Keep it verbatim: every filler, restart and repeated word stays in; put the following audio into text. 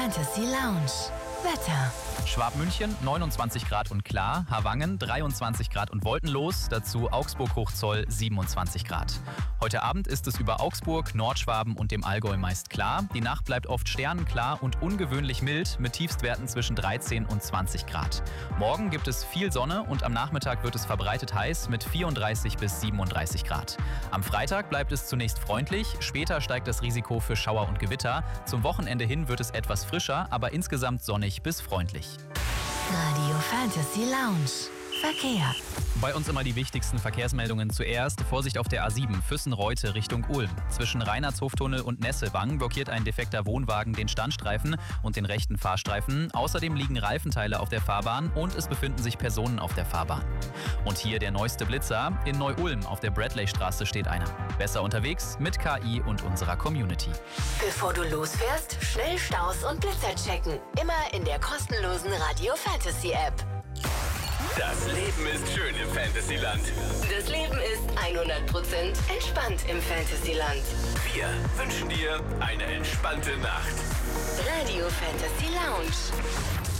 Fantasy Lounge. Wetter. Schwabmünchen neunundzwanzig Grad und klar, Havangen dreiundzwanzig Grad und wolkenlos, dazu Augsburg-Hochzoll siebenundzwanzig Grad. Heute Abend ist es über Augsburg, Nordschwaben und dem Allgäu meist klar. Die Nacht bleibt oft sternenklar und ungewöhnlich mild mit Tiefstwerten zwischen dreizehn und zwanzig Grad. Morgen gibt es viel Sonne und am Nachmittag wird es verbreitet heiß mit vierunddreißig bis siebenunddreißig Grad. Am Freitag bleibt es zunächst freundlich, später steigt das Risiko für Schauer und Gewitter. Zum Wochenende hin wird es etwas frischer, aber insgesamt sonnig bis freundlich. Radio Fantasy Lounge. Verkehr. Bei uns immer die wichtigsten Verkehrsmeldungen zuerst. Vorsicht auf der A sieben Füssen-Reute Richtung Ulm. Zwischen Reinhardshoftunnel und Nesselwang blockiert ein defekter Wohnwagen den Standstreifen und den rechten Fahrstreifen. Außerdem liegen Reifenteile auf der Fahrbahn und es befinden sich Personen auf der Fahrbahn. Und hier der neueste Blitzer. In Neu-Ulm auf der Bradley-Straße steht einer. Besser unterwegs mit K I und unserer Community. Bevor du losfährst, schnell Staus und Blitzer checken. Immer in der kostenlosen Radio Fantasy App. Das Leben ist schön im Fantasyland. Das Leben ist hundert Prozent entspannt im Fantasyland. Wir wünschen dir eine entspannte Nacht. Radio Fantasy Lounge.